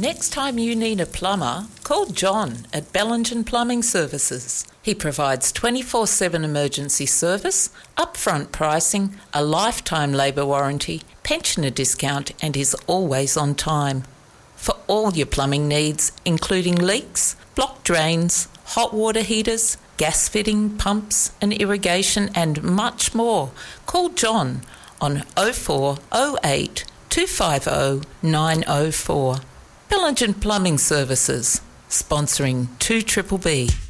Next time you need a plumber, call John at Bellingen Plumbing Services. He provides 24/7 emergency service, upfront pricing, a lifetime labour warranty, pensioner discount, and is always on time. For all your plumbing needs, including leaks, blocked drains, hot water heaters, gas fitting, pumps and irrigation, and much more, call John on 0408 250 904. Bellingen Plumbing Services, sponsoring 2BBB.